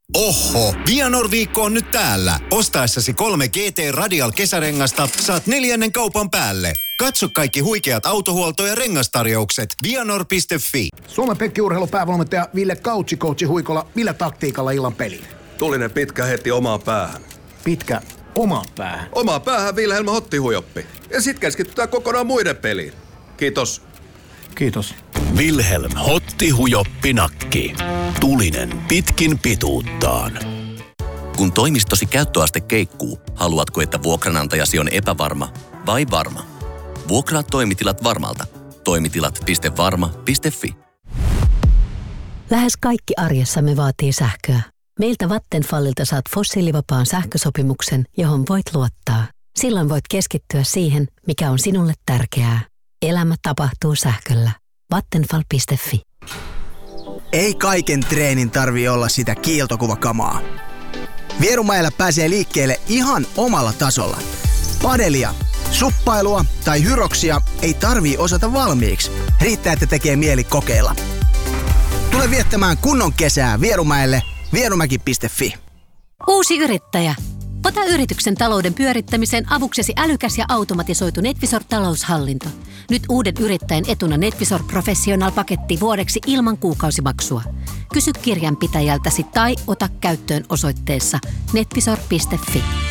Oho, Vianor-viikko on nyt täällä. Ostaessasi 3 GT Radial kesärengasta saat 4. kaupan päälle. Katso kaikki huikeat autohuolto- ja rengastarjoukset vianor.fi. Suomen Pekki-urheilun päävalmentaja Ville Coachi Huikola, millä taktiikalla illan peliin? Tulinen pitkä heti omaan päähän. Pitkä omaan päähän? Omaan päähän Vilhelm Hottihujoppi. Ja sit keskitytään kokonaan muiden peliin. Kiitos. Kiitos. Vilhelm Hottihujoppi-nakki. Tulinen pitkin pituuttaan. Kun toimistosi käyttöaste keikkuu, haluatko, että vuokranantajasi on epävarma vai varma? Vuokraa toimitilat Varmalta. Toimitilat.varma.fi. Lähes kaikki arjessamme vaatii sähköä. Meiltä Vattenfallilta saat fossiilivapaan sähkösopimuksen, johon voit luottaa. Silloin voit keskittyä siihen, mikä on sinulle tärkeää. Elämä tapahtuu sähköllä. Vattenfall.fi. Ei kaiken treenin tarvii olla sitä kiiltokuvakamaa. Vierumäellä pääsee liikkeelle ihan omalla tasolla. Padelia, suppailua tai hyroksia ei tarvii osata valmiiksi. Riittää, että tekee mieli kokeilla. Tule viettämään kunnon kesää Vierumäelle. Vierumäki.fi. Uusi yrittäjä. Ota yrityksen talouden pyörittämiseen avuksesi älykäs ja automatisoitu NetVisor-taloushallinto. Nyt uuden yrittäjän etuna NetVisor Professional-paketti vuodeksi ilman kuukausimaksua. Kysy kirjanpitäjältäsi tai ota käyttöön osoitteessa netvisor.fi.